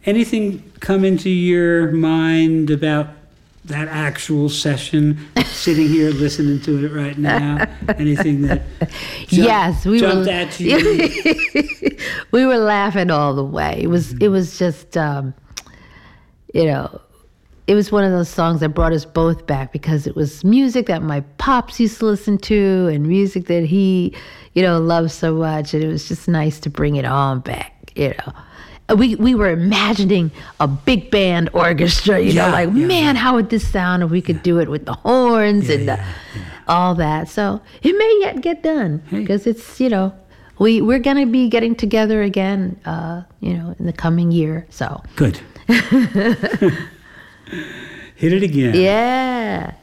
anything come into your mind about that actual session, sitting here listening to it right now? Anything that jumped at you? We were laughing all the way. It was just, it was one of those songs that brought us both back because it was music that my pops used to listen to and music that he, loved so much. And it was just nice to bring it on back, We were imagining a big band orchestra, man, how would this sound if we could do it with the horns and all that. So it may yet get done because it's, we're going to be getting together again, in the coming year. So good. Hit it again. Yeah.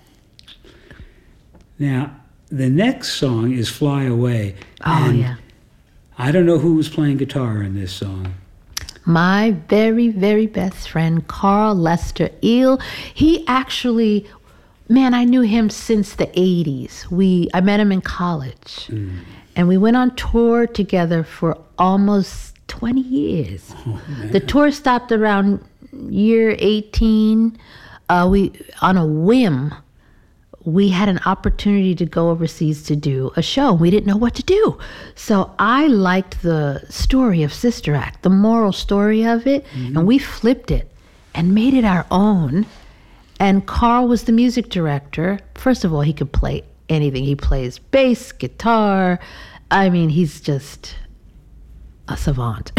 Now, the next song is Fly Away. Oh, yeah. I don't know who was playing guitar in this song. My very, very best friend, Carl Lester Eel. He actually, I knew him since the 80s. I met him in college. And we went on tour together for almost 20 years. Oh, the tour stopped around year 18. On a whim, we had an opportunity to go overseas to do a show. We didn't know what to do. So I liked the story of Sister Act, the moral story of it, and we flipped it and made it our own. And Carl was the music director. First of all, he could play anything. He plays bass, guitar. I mean, he's just a savant.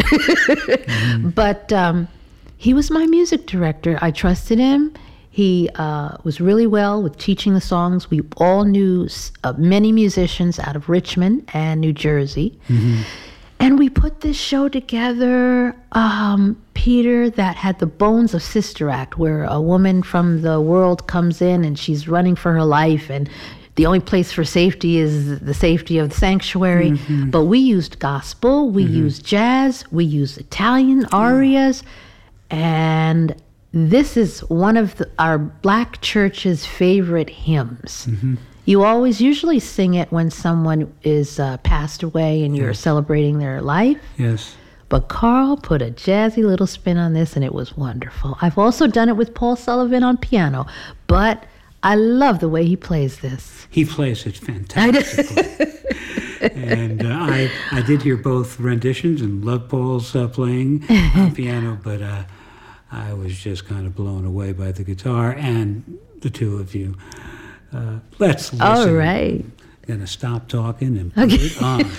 But he was my music director. I trusted him. He was really well with teaching the songs. We all knew many musicians out of Richmond and New Jersey. And we put this show together, Peter, that had the bones of Sister Act, where a woman from the world comes in and she's running for her life, and the only place for safety is the safety of the sanctuary. But we used gospel, we used jazz, we used Italian arias, and this is one of our Black church's favorite hymns. You always usually sing it when someone is passed away and you're celebrating their life. Yes. But Carl put a jazzy little spin on this, and it was wonderful. I've also done it with Paul Sullivan on piano, but I love the way he plays this. He plays it fantastically. And I did hear both renditions and love Paul's playing on piano, but I was just kind of blown away by the guitar and the two of you. Let's listen. All right. Gonna stop talking and put it on.